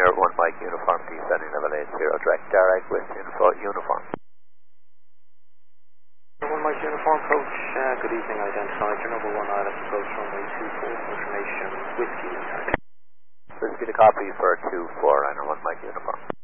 Clear, 1 Mike Uniform, descending level 80, direct, direct with info uniform. 1 Mike Uniform, approach, good evening, identified your number 1 island, approach runway 24, information, whiskey, Whiskey to copy for 24, Liner 1 Mike Uniform.